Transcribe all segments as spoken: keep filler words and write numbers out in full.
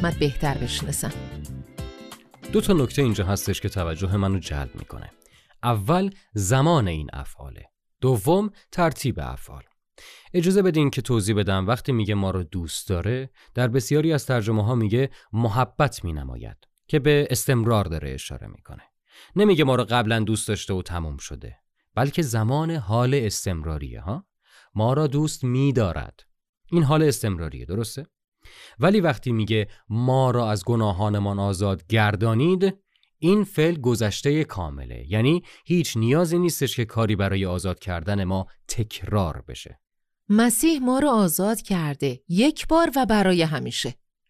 قسمت بهتر بشناسم. دو تا نکته اینجا هستش که توجه منو جلب میکنه. اول زمان این افعاله. دوم ترتیب افعال. اجازه بدین که توضیح بدم. وقتی میگه ما رو دوست داره، در بسیاری از ترجمه ها میگه محبت مینماید که به استمرار داره اشاره میکنه. نمیگه ما رو قبلا دوست داشته و تموم شده، بلکه زمان حال استمراریه ها. ما را دوست می‌دارد. این حال استمراریه، درسته؟ ولی وقتی میگه ما را از گناهانمان آزاد گردانید، این فعل گذشته کامله. یعنی هیچ نیازی نیستش که کاری برای آزاد کردن ما تکرار بشه. مسیح ما رو آزاد کرده، یک بار و برای همیشه.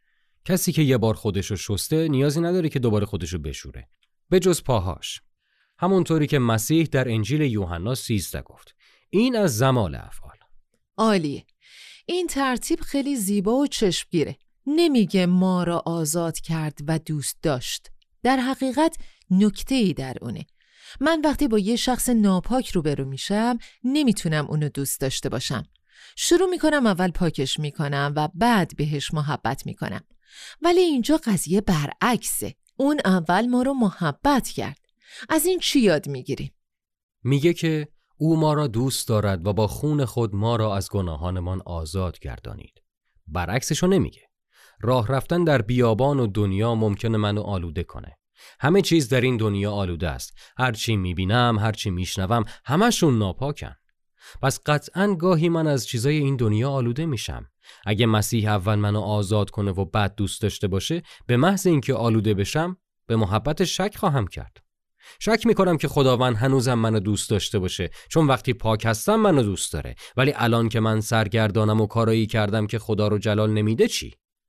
کسی که یه بار خودشو شسته نیازی نداره که دوباره خودشو بشوره، به جز پاهاش. همونطوری که مسیح در انجیل یوحنا سیزده گفت. این از زمال افعال. عالیه. این ترتیب خیلی زیبا و چشمگیره. نمیگه ما را آزاد کرد و دوست داشت. در حقیقت نکته‌ای در اونه. من وقتی با یه شخص ناپاک روبرو میشم، نمیتونم اونو دوست داشته باشم. شروع میکنم اول پاکش میکنم و بعد بهش محبت میکنم. ولی اینجا قضیه برعکسه. اون اول ما رو محبت کرد. از این چی یاد میگیریم؟ میگه که او ما را دوست دارد و با خون خود ما را از گناهانمان آزاد گردانید. برعکسشو نمیگه. راه رفتن در بیابان و دنیا ممکنه منو آلوده کنه. همه چیز در این دنیا آلوده است. هرچی میبینم، هرچی میشنوم، همشون ناپاکن. پس قطعاً گاهی من از چیزای این دنیا آلوده میشم. اگه مسیح اول منو آزاد کنه و بعد دوست داشته باشه، به محض اینکه آلوده بشم، به محبت شک خواهم کرد. شک میکنم که خداوند هنوزم منو دوست داشته باشه، چون وقتی پاک هستم منو دوست داره. ولی الان که من سرگردانم و کارایی کردم که خدا رو جلال نمیده چی؟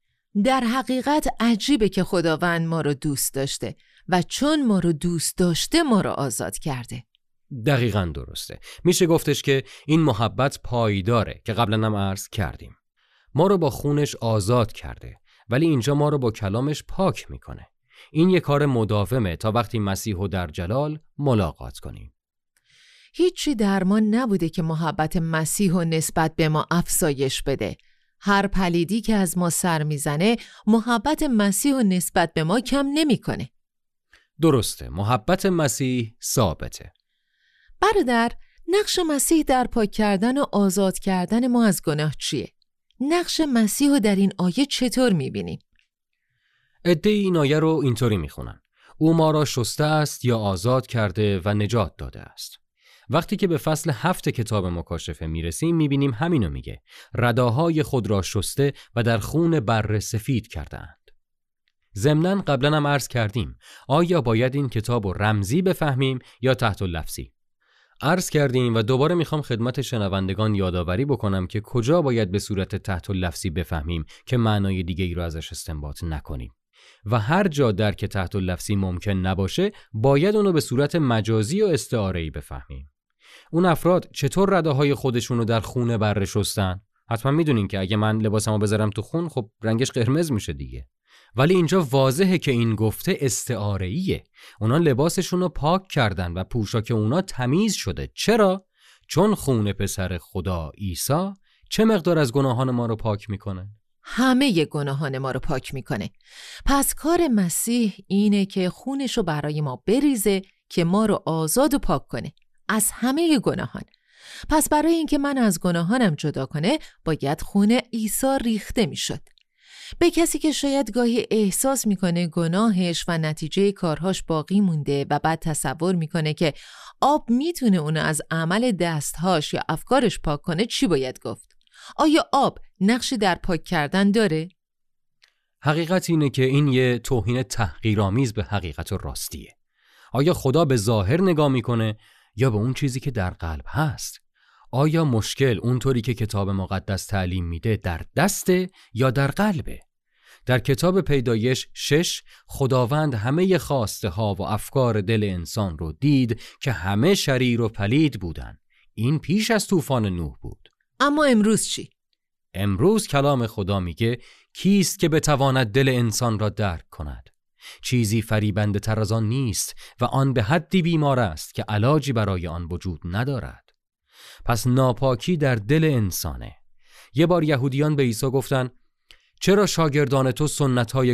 در حقیقت عجیبه که خداوند ما رو دوست داشته و چون ما رو دوست داشته ما رو آزاد کرده. دقیقاً درسته. میشه گفتش که این محبت پایداره که قبلا هم عرض کردیم. ما رو با خونش آزاد کرده، ولی اینجا ما رو با کلامش پاک میکنه. این یک کار مداومه تا وقتی مسیحو در جلال ملاقات کنیم. هیچی درمان نبوده که محبت مسیحو نسبت به ما افزایش بده. هر پلیدی که از ما سر میزنه محبت مسیحو نسبت به ما کم نمیکنه. درسته، محبت مسیح ثابته. برادر، نقش مسیح در پاک کردن و آزاد کردن ما از گناه چیه؟ نقش مسیحو در این آیه چطور میبینیم؟ عده این آیه رو اینطوری میخونن: او ما را شسته است یا آزاد کرده و نجات داده است. وقتی که به فصل هفت کتاب مکاشفه میرسیم میبینیم همینو میگه: رداهای خود را شسته و در خون بر سفید کردند. ضمناً قبلا هم عرض کردیم آیا باید این کتاب رو رمزی بفهمیم یا تحت اللفظی؟ عرض کردیم و دوباره میخوام خدمت شنوندگان یادآوری بکنم که کجا باید به صورت تحت اللفظی بفهمیم که معنای دیگه ای رو ازش استنباط نکنیم و هر جا درک تحت اللفظی ممکن نباشه باید اونو به صورت مجازی و استعاره‌ای بفهمیم. اون افراد چطور رداهای خودشونو در خون بره شستن؟ حتما میدونین که اگه من لباسمو بذارم تو خون، خب رنگش قرمز میشه دیگه. ولی اینجا واضحه که این گفته استعاره‌ایه. اونا لباسشونو پاک کردن و پوشاک اونا تمیز شده. چرا؟ چون خون پسر خدا عیسی چه مقدار از گناهان ما رو پاک میکنه؟ همه گناهان ما رو پاک میکنه. پس کار مسیح اینه که خونشو برای ما بریزه که ما رو آزاد و پاک کنه از همه گناهان. پس برای اینکه من از گناهانم جدا کنه باید خون عیسی ریخته میشد. به کسی که شاید گاهی احساس میکنه گناهش و نتیجه کارهاش باقی مونده و بعد تصور میکنه که آب میتونه اونو از عمل دستهاش یا افکارش پاک کنه، چی باید گفت؟ آیا آب نقشی در پاک کردن داره؟ حقیقت اینه که این یه توهین تحقیرآمیز به حقیقت و راستیه. آیا خدا به ظاهر نگاه میکنه یا به اون چیزی که در قلب هست؟ آیا مشکل اونطوری که کتاب مقدس تعلیم میده در دسته یا در قلبه؟ در کتاب پیدایش شش خداوند همه خواسته ها و افکار دل انسان رو دید که همه شریر و پلید بودن. این پیش از طوفان نوح بود. اما امروز چی؟ امروز کلام خدا میگه کیست که بتواند دل انسان را درک کند؟ چیزی فریبنده تر از آن نیست و آن به حدی بیمار است که علاجی برای آن وجود ندارد. پس ناپاکی در دل انسانه. یه بار یهودیان به عیسی گفتن چرا شاگردان تو سنت‌های